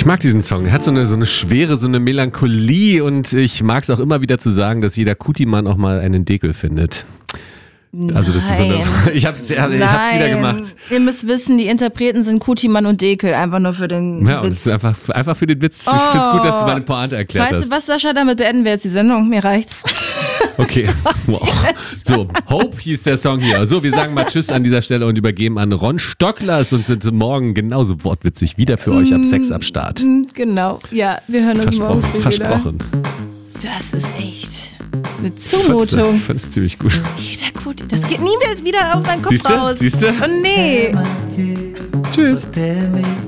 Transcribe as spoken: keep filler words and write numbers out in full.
Ich mag diesen Song. Er hat so eine, so eine Schwere, so eine Melancholie und ich mag es auch immer wieder zu sagen, dass jeder Kuti-Mann auch mal einen Dekel findet. Also das ist so eine, ich hab's, ich hab's wieder gemacht. Ihr müsst wissen, die Interpreten sind Kutimann und Dekel, einfach nur für den ja, Witz. Und es ist einfach, einfach für den Witz. Oh. Ich find's gut, dass du meine Pointe erklärt weißt hast. Weißt du was, Sascha, damit beenden wir jetzt die Sendung. Mir reicht's. Okay, wow. So, Hope hieß der Song hier. So, wir sagen mal Tschüss an dieser Stelle und übergeben an Ron Stocklers und sind morgen genauso wortwitzig wieder für euch ab sechs am Start. Genau, ja, wir hören uns morgen früh Versprochen. Wieder. Das ist echt eine Zumutung. Ich fand es ziemlich gut. Jeder gut. Das geht nie wieder auf meinen Kopf Siehste? raus. Siehste? Oh nee. Tschüss.